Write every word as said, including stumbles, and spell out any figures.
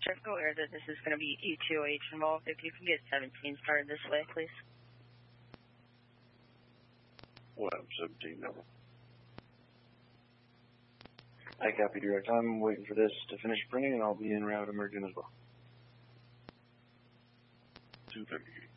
Just aware that this is going to be E two H involved. If you can get seventeen started this way, please. What up, seventeen number? I copy direct. I'm waiting for this to finish printing, and I'll be en route emerging as well. two thirty.